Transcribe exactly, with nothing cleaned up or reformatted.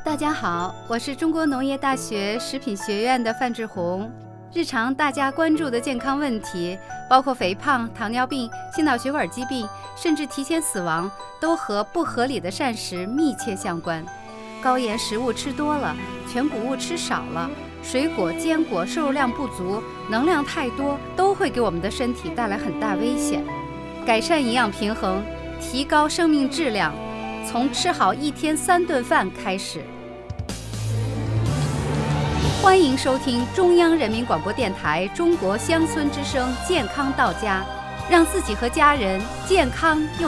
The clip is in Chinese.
大家好，我是中国农业大学食品学院的范志红。日常大家关注的健康问题，包括肥胖、糖尿病、心脑血管疾病，甚至提前死亡，都和不合理的膳食密切相关。高盐食物吃多了，全谷物吃少了，水果、坚果摄入量不足，能量太多，都会给我们的身体带来很大危险。改善营养平衡，提高生命质量，从吃好一天三顿饭开始。欢迎收听中央人民广播电台中国乡村之声健康到家，让自己和家人健康又